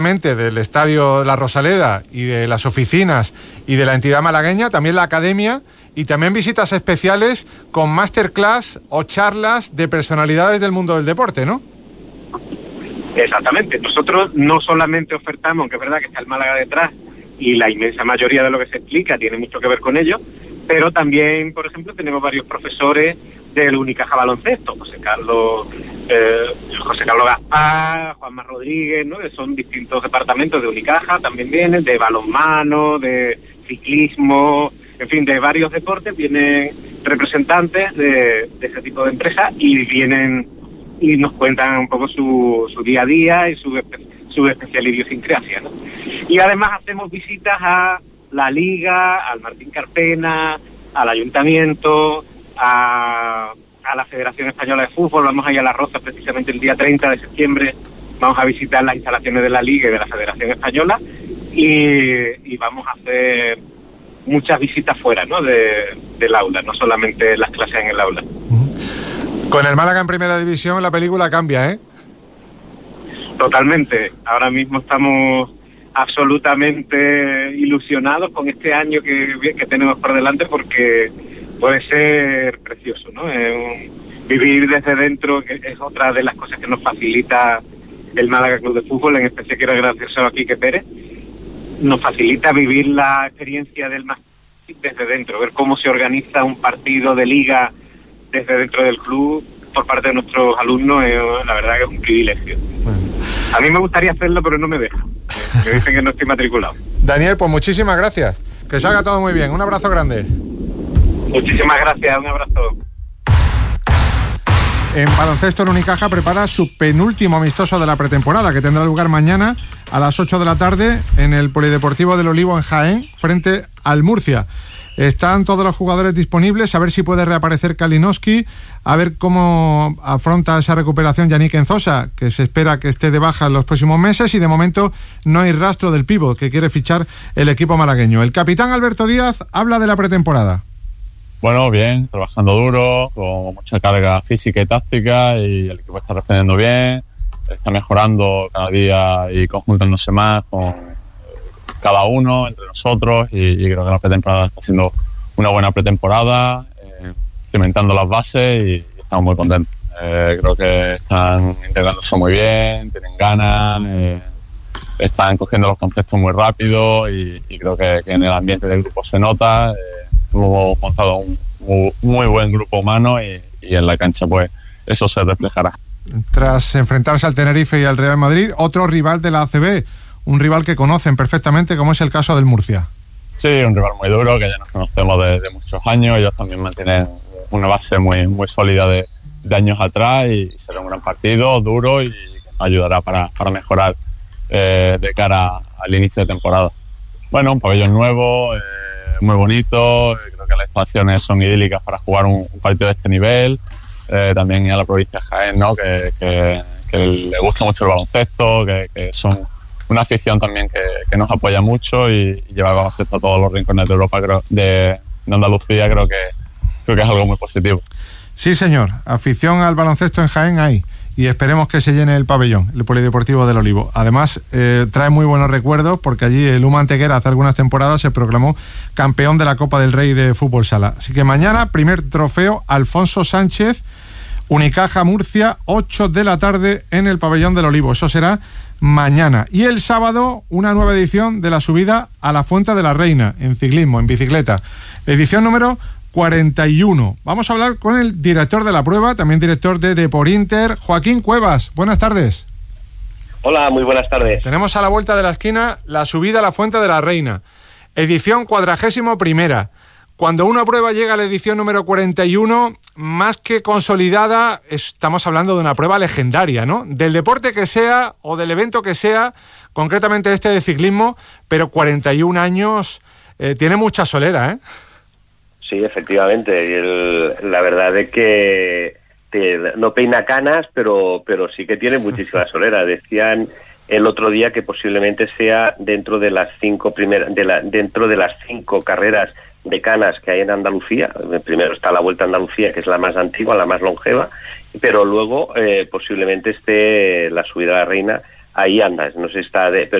del Estadio La Rosaleda y de las oficinas y de la entidad malagueña, también la academia y también visitas especiales con masterclass o charlas de personalidades del mundo del deporte, ¿no? Exactamente. Nosotros no solamente ofertamos, que es verdad que está el Málaga detrás y la inmensa mayoría de lo que se explica tiene mucho que ver con ello, pero también, por ejemplo, tenemos varios profesores del Unicaja Baloncesto, José Carlos Gaspar, Juanma Rodríguez, ¿no? Que son distintos departamentos de Unicaja, también vienen de balonmano, de ciclismo, en fin, de varios deportes, vienen representantes de ese tipo de empresas y vienen y nos cuentan un poco su día a día y su especial idiosincrasia, ¿no? Y además hacemos visitas a la Liga, al Martín Carpena, al Ayuntamiento, a la Federación Española de Fútbol. Vamos a ir a Las Rozas precisamente el día 30 de septiembre, vamos a visitar las instalaciones de la Liga y de la Federación Española y vamos a hacer muchas visitas fuera, ¿no? del aula, no solamente las clases en el aula. Con el Málaga en primera división la película cambia, ¿eh? Totalmente. Ahora mismo estamos absolutamente ilusionados con este año que tenemos por delante porque puede ser precioso, ¿no? Vivir desde dentro, que es otra de las cosas que nos facilita el Málaga Club de Fútbol. En especial quiero agradecer a Quique Pérez. Nos facilita vivir la experiencia del Málaga desde dentro, ver cómo se organiza un partido de liga desde dentro del club por parte de nuestros alumnos. La verdad que es un privilegio. A mí me gustaría hacerlo, pero no me dejan. Me dicen que no estoy matriculado. Daniel, pues muchísimas gracias. Que salga todo muy bien. Un abrazo grande. Muchísimas gracias. Un abrazo. En baloncesto, el Unicaja prepara su penúltimo amistoso de la pretemporada, que tendrá lugar mañana a las 8 de la tarde en el Polideportivo del Olivo en Jaén, frente al Murcia. Están todos los jugadores disponibles, a ver si puede reaparecer Kalinowski, a ver cómo afronta esa recuperación Yannick Enzosa, que se espera que esté de baja en los próximos meses, y de momento no hay rastro del pívot que quiere fichar el equipo malagueño. El capitán Alberto Díaz habla de la pretemporada. Bueno, bien, trabajando duro, con mucha carga física y táctica, y el equipo está respondiendo bien, está mejorando cada día y conjuntándose más con cada uno, entre nosotros, y creo que la pretemporada está siendo una buena pretemporada, cimentando las bases y estamos muy contentos. Creo que están integrándose muy bien, tienen ganas, están cogiendo los conceptos muy rápido y creo que en el ambiente del grupo se nota. Hemos montado un muy buen grupo humano y en la cancha pues eso se reflejará. Tras enfrentarse al Tenerife y al Real Madrid, otro rival de la ACB, un rival que conocen perfectamente, como es el caso del Murcia. Sí, un rival muy duro, que ya nos conocemos de muchos años. Ellos también mantienen una base muy sólida de años atrás y será un gran partido, duro, y que nos ayudará para mejorar de cara al inicio de temporada. Bueno, un pabellón nuevo, muy bonito, creo que las instalaciones son idílicas para jugar un partido de este nivel. También a la provincia de Jaén, ¿no? que le gusta mucho el baloncesto, que son una afición también que nos apoya mucho y lleva el baloncesto a todos los rincones de Europa, creo, de Andalucía, creo que es algo muy positivo. Sí, señor, afición al baloncesto en Jaén hay, y esperemos que se llene el pabellón, el Polideportivo del Olivo. Además, trae muy buenos recuerdos, porque allí el Uma Antequera hace algunas temporadas se proclamó campeón de la Copa del Rey de Fútbol Sala. Así que mañana, primer trofeo, Alfonso Sánchez, Unicaja Murcia, 8 de la tarde en el pabellón del Olivo. Eso será mañana. Y el sábado, una nueva edición de la subida a la Fuente de la Reina, en ciclismo, en bicicleta. Edición número 41. Vamos a hablar con el director de la prueba, también director de Deporinter, Joaquín Cuevas. Buenas tardes. Hola, muy buenas tardes. Tenemos a la vuelta de la esquina la subida a la Fuente de la Reina. Edición 41ª. Cuando una prueba llega a la edición número 41, más que consolidada, estamos hablando de una prueba legendaria, ¿no? Del deporte que sea o del evento que sea, concretamente este de ciclismo, pero 41 años tiene mucha solera, ¿eh? Sí, efectivamente. La verdad es que no peina canas, pero sí que tiene muchísima solera. Decían el otro día que posiblemente sea dentro de las 5 carreras de canas que hay en Andalucía. Primero está la Vuelta a Andalucía, que es la más antigua, la más longeva, pero luego posiblemente esté la subida a la Reina ahí andas, no se está